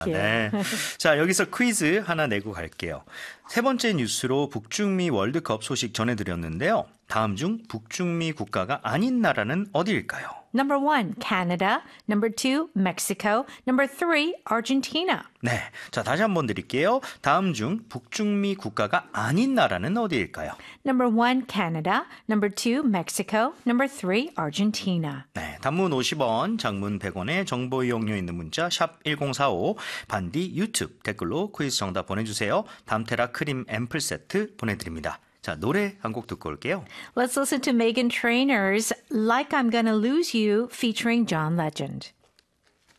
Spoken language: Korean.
네. 자, 여기서 퀴즈 하나 내고 갈게요. 세 번째 뉴스로 북중미 월드컵 소식 전해드렸는데요. 다음 중 북중미 국가가 아닌 나라는 어디일까요? Number 1, Canada. Number 2, Mexico. Number 3, Argentina. 네. 자, 다시 한번 드릴게요. 다음 중 북중미 국가가 아닌 나라는 어디일까요? Number 1, Canada. Number 2, Mexico. Number 3, Argentina. 네. 단문 50원, 장문 100원의 정보 이용료 있는 문자 샵 1045, 반디 유튜브 댓글로 퀴즈 정답 보내주세요. 담테라 크림 앰플 세트 보내드립니다. 자, 노래 한 곡 듣고 올게요. Let's listen to Megan Trainor's Like I'm Gonna Lose You featuring John Legend.